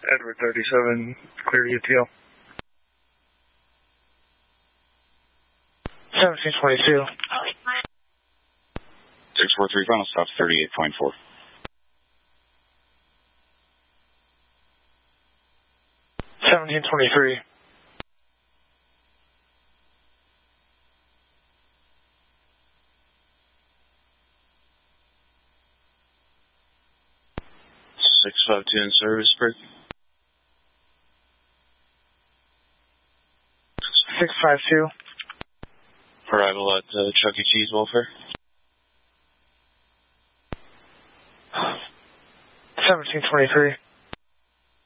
Edward 37, clear UTL. 1722. 643, final stop 38.4. 1723. 652 in service, break. 652. Arrival at Chuck E. Cheese Welfare. 1723.